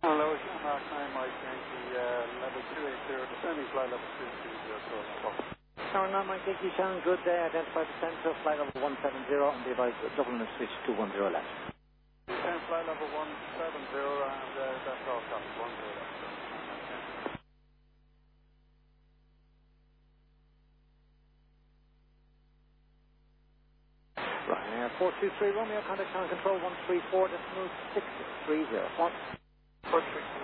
Hello, it's Mark 9 Mike Yankee, level 280, descending flight level 220. Tower 9 Mike Yankee, Shannon, good day. Identify descent to flight level 170 and be advised Dublin is switch 210 left. Descend flight level 170 and that's all copy, 10 left. Right, 423 Romeo, contact tower control 134, decimal 630. 433.